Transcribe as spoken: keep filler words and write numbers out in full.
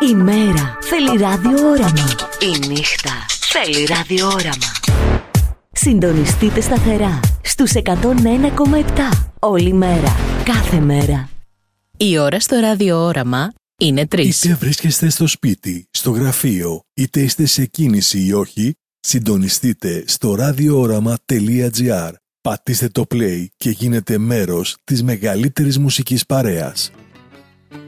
Η μέρα θέλει ραδιόραμα. Η νύχτα θέλει ραδιόραμα. Συντονιστείτε σταθερά στους εκατόν ένα κόμμα επτά όλη μέρα, κάθε μέρα. Η ώρα στο ραδιόραμα είναι τρεις. Είτε βρίσκεστε στο σπίτι, στο γραφείο, είτε είστε σε κίνηση ή όχι, συντονιστείτε στο ραδιόραμα τελεία τζι άρ. Πατήστε το play και γίνετε μέρος της μεγαλύτερης μουσικής παρέας.